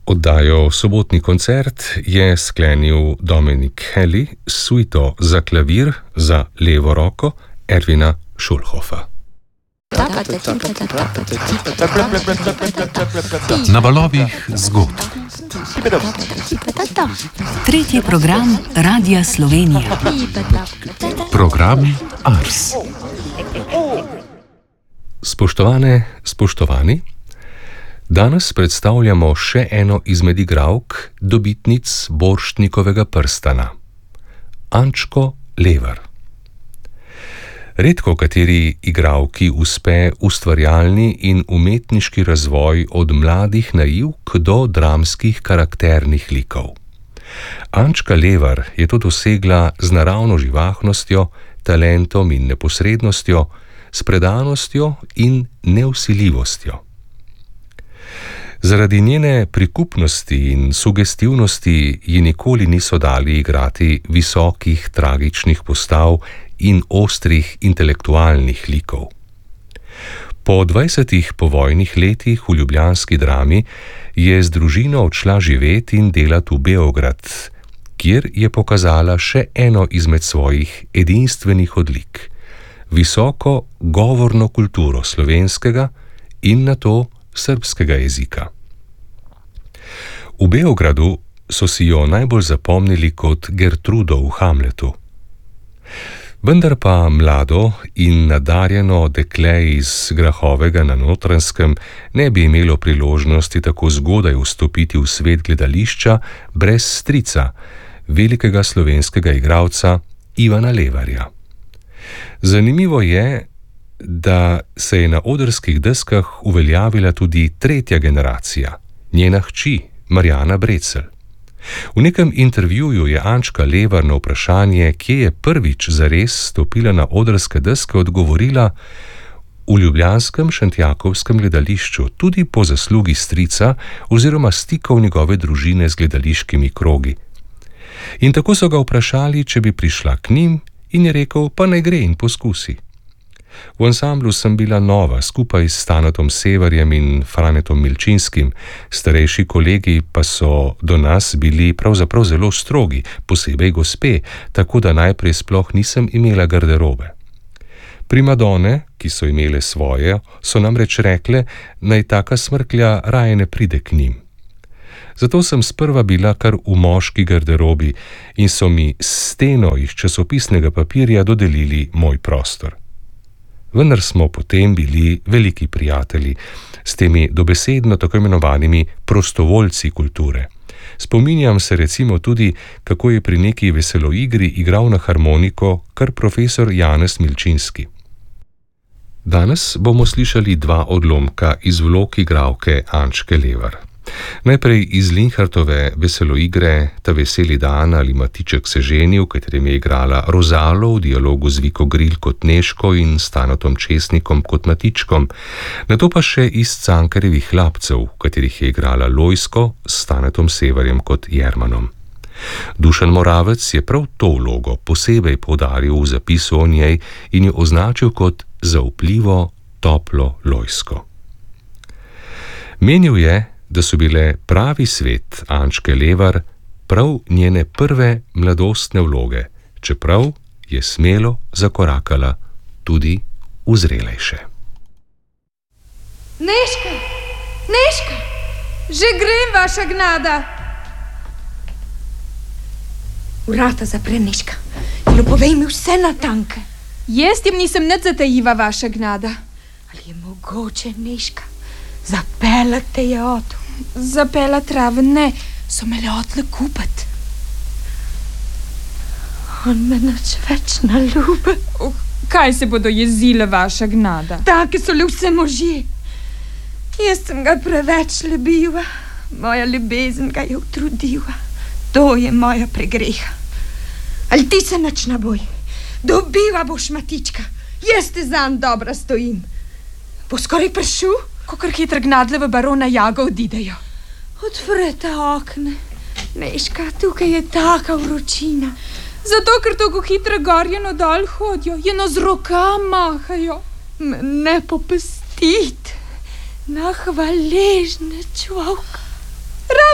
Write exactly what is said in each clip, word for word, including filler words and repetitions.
Oddajo Sobotni koncert je sklenil Dominik Heli s suito za klavir za levo roko Ervina Schulhofa. Na valovih zgodb. Tretji program Radia Slovenija. Program Ars. Spoštovane, spoštovani, danes predstavljamo še eno izmed igralk, dobitnic Borštnikovega prstana, Ančko Levar. Redko kateri igralki uspe ustvarjalni in umetniški razvoj od mladih naivk do dramskih karakternih likov. Ančka Levar je to dosegla z naravno živahnostjo, talentom in neposrednostjo, s predanostjo in nevsiljivostjo. Zaradi njene prikupnosti in sugestivnosti ji nikoli niso dali igrati visokih tragičnih postav in ostrih intelektualnih likov. Po dvajsetih povojnih letih v ljubljanski drami je z družino odšla živeti in delati v Beograd, kjer je pokazala še eno izmed svojih edinstvenih odlik, visoko govorno kulturo slovenskega in nato srbskega jezika. V Beogradu so si jo najbolj zapomnili kot Gertrudo v Hamletu. Vendar pa mlado in nadarjeno dekle iz Grahovega na Notranjskem ne bi imelo priložnosti tako zgodaj vstopiti v svet gledališča brez strica, velikega slovenskega igralca Ivana Levarja. Zanimivo je, da se je na odrskih deskah uveljavila tudi tretja generacija, njena hči Marjana Brecelj. V nekem intervjuju je Ančka Levar na vprašanje, kje je prvič zares stopila na odrske deske, odgovorila: v ljubljanskem Šentjakovskem gledališču, tudi po zaslugi strica oziroma stikov njegove družine z gledališkimi krogi. In tako so ga vprašali, če bi prišla k njim, in je rekel, pa naj gre in poskusi. V ansamblu sem bila nova, skupaj s Stanetom Severjem in Franetom Milčinskim, starejši kolegi pa so do nas bili pravzaprav zelo strogi, posebej gospe, tako da najprej sploh nisem imela garderobe. Primadone, ki so imele svoje, so namreč rekle, naj taka smrklja raje ne pride k njim. Zato sem sprva bila kar v moški garderobi in so mi steno iz časopisnega papirja dodelili moj prostor. Vendar smo potem bili veliki prijatelji s temi dobesedno tako imenovanimi prostovoljci kulture. Spominjam se recimo tudi, kako je pri neki veseloigri igral na harmoniko kar profesor Janez Milčinski. Danes bomo slišali dva odlomka iz vlog igralke Ančke Levar. Najprej iz Linhartove veseloigre Ta veseli dan ali Matiček se ženi, v katerem je igrala Rozalo v dialogu z Viko Gril kot Nežko in Stanetom Česnikom kot Matičkom, nato pa še iz Cankarjevih hlapcev, v katerih je igrala Lojsko s Stanetom Severjem kot Jermanom. Dušan Moravec je prav to vlogo posebej poudaril v zapisu o njej in jo označil kot zaupljivo, toplo Lojsko. Menil je, da so bile pravi svet Ančke Levar prav njene prve mladostne vloge, čeprav je smelo zakorakala tudi v zrelejše. Nežka, Nežka, že grem, vaša gnada. Vrata zapre, Nežka, in povej mi vse natanke. Jaz jim nisem nič zatajiva, vaša gnada. Ali je mogoče, Nežka, zapeljate je oto? Zapeljati raven ne, so me le otle kupati. On me nič več ne ljube. Oh, kaj se bodo jezile, vaša gnada? Take so le vse možje. Jaz sem ga preveč ljubila, moja ljubezen ga je utrudila. To je moja pregreha. Ali ti se nič ne boj, dobiva boš Matička, jaz te zanj dobra stojim. Bo skoraj prišel? Kakor hitro gnadleve barona Jago odidejo. Odprete okne. Nežka, tukaj je taka vročina. Zato, ker tako hitro gor in dol hodijo, eno z roka mahajo. Me ne popustite, na hvaležne človek. Ravno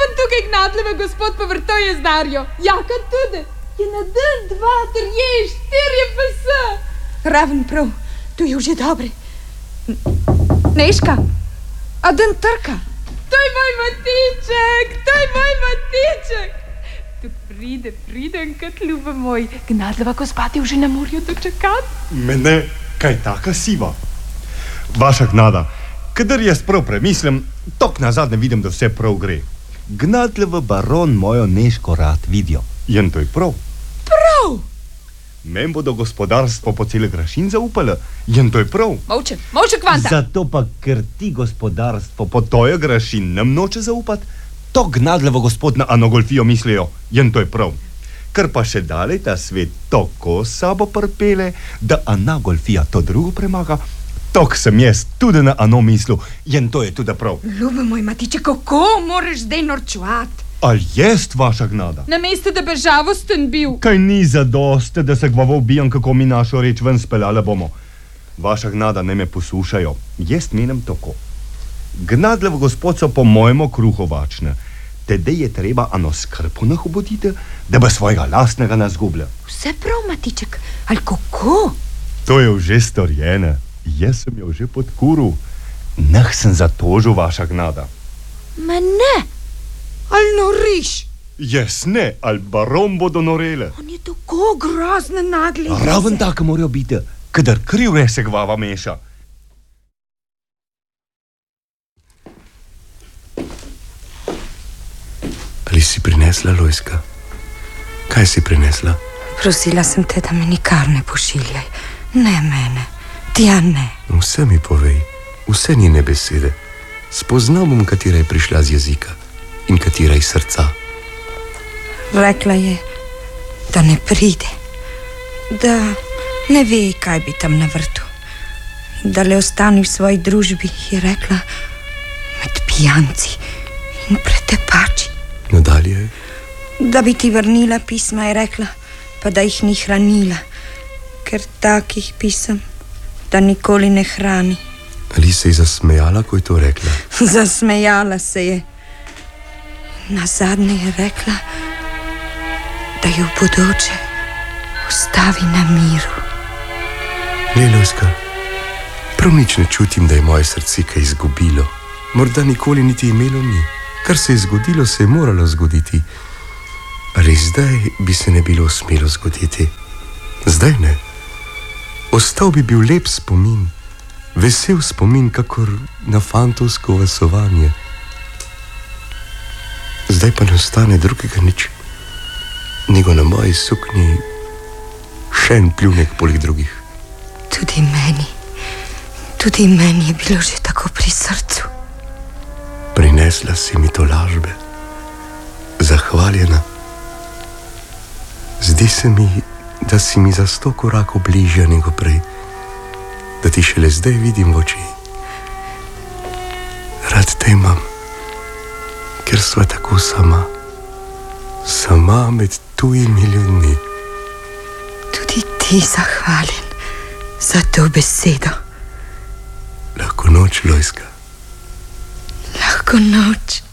Zraven tukaj gnadljive gospod povrtov je zdarjo. Jaka tudi. Je na dan, dva, trije, štirje pa se. Raven prav, tu je že dobri. Neška, a dan trka. To je moj Matiček, to je moj Matiček. Tu pride, priden, kot ljubo moj. Gnadljiva gospa te že ne morajo dočekati. Mene, kaj taka siva? Vaša gnada, kadar jaz prav premislim, tok nazadnje vidim, da vse prav gre. Gnadljiva baron mojo Neško rad vidijo. Jen to je prav. Prav? Men bodo gospodarstvo po cele Grašin zaupale. Jen to je prav. Molče, molče kvanta. Zato pa, ker ti gospodarstvo po toje Grašin nam noče zaupati, to gnadljivo gospod na Anogolfijo mislijo. Jen to je prav. Ker pa še dalej ta svet toko sabo prpele, da Anogolfija to drugo premaga, tok sem jaz tudi na Ano mislil. Jen to je tudi prav. Ljube moj Matiček, kako moraš zdaj norčuvati? Al jest vaša gnada? Na mesto, da bi žavosten bil. Kaj ni zadosti, da se gvavo ubijam, kako mi našo reč ven speljale bomo. Vaša gnada ne me poslušajo. Jaz menem tako. Gnadljiv gospod so po mojemu kruhovačne. Tedej je treba Ano skrpo nahoboditi, da bi svojega lastnega ne zgublja. Vse prav, Matiček, ali kako? To je že storjene. Jaz sem jo že podkuril. Nah sem zatožil, vaša gnada. Ma ne, ali noriš? Jaz ne, ali baron bodo norele. On je tako grozne nagli. Raven tako morajo biti, kadar kriv se glava meša. Ali si prinesla, Lojska? Kaj si prinesla? Prosila sem te, da me nikar ne pošiljaj. Ne mene, tja ne. Vse mi povej, vse njene besede. Spoznal bom, katera je prišla z jezika in katera iz srca. Rekla je, da ne pride, da ne ve, kaj bi tam na vrtu, da le ostani v svoji družbi, je rekla, med pijanci in pretepači. Nadalje? Da bi ti vrnila pisma, je rekla, pa da jih ni hranila, ker takih pisem, da nikoli ne hrani. Ali se je zasmejala, ko je to rekla? Zasmejala se je. Nazadnje je rekla, da jo v bodoče ostavi na miru. Le, Lojska, prav nič ne čutim, da je moje srce kaj izgubilo. Morda nikoli niti imelo ni. Kar se je zgodilo, se je moralo zgoditi. Ali zdaj bi se ne bilo smelo zgoditi? Zdaj ne. Ostal bi bil lep spomin, vesel spomin, kakor na fantovsko vasovanje. Zdaj pa ne ostane drugega nič, nego na moji suknji še en pljunek poleg drugih. Tudi meni, tudi meni je bilo že tako pri srcu. Prinesla si mi to lažbe, zahvaljena. Zdi se mi, da si mi za sto korakov bližja nego prej, da ti šele zdaj vidim v oči. Rad te imam, ker sva tako sama, sama med tujimi ljudmi. Tudi ti zahvaljen za to besedo. Lahko noč, Lojska. Lahko noč.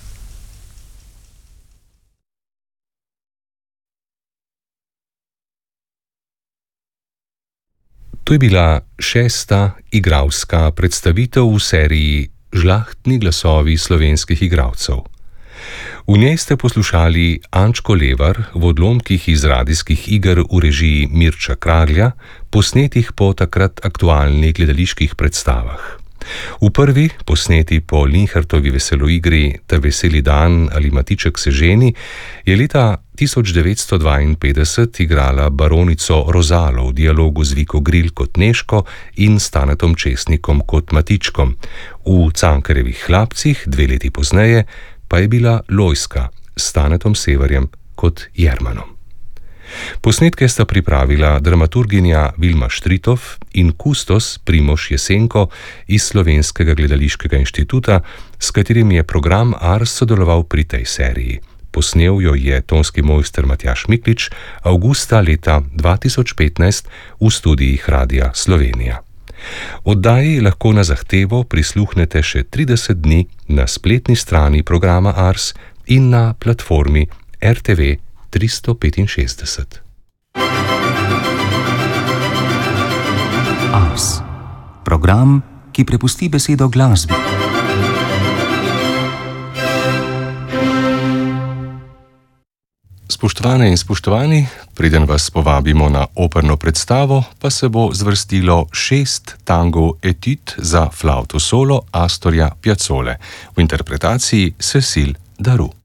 To je bila šesta igralska predstavitev v seriji Žlahtni glasovi slovenskih igralcev. V njej ste poslušali Ančko Levar v odlomkih iz radijskih iger v režiji Mirča Kraglja, posnetih po takrat aktualnih gledaliških predstavah. V prvi, posneti po Linhartovi veseloigri Ta veseli dan ali Matiček se ženi, je leta tisoč devetsto dvainpetdeset igrala baronico Rozalo v dialogu z Viko Gril kot Neško in Stanetom Česnikom kot Matičkom. V Cankarjevih hlapcih, dve leti pozneje, pa je bila Lojska s Stanetom Severjem kot Jermanom. Posnetke sta pripravila dramaturginja Vilma Štritov in kustos Primož Jesenko iz Slovenskega gledališkega inštituta, s katerim je program Ars sodeloval pri tej seriji. Posnel jo je tonski mojster Matjaž Miklič avgusta leta dva tisoč petnajst v studijih Radia Slovenija. Oddaji lahko na zahtevo prisluhnete še trideset dni na spletni strani programa Ars in na platformi R T V tristo petinšestdeset. Ars. Program, ki prepusti besedo glasbi. Spoštovane in spoštovani, preden vas povabimo na operno predstavo, pa se bo zvrstilo šest tangov etude za flavto solo Astorja Piazzole v interpretaciji Cécile Darou.